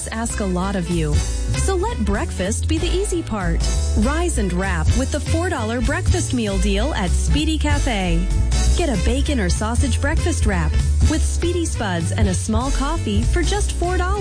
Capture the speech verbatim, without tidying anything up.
does ask a lot of you. So let breakfast be the easy part. Rise and wrap with the four dollar breakfast meal deal at Speedy Cafe. Get a bacon or sausage breakfast wrap with Speedy Spuds and a small coffee for just four dollars.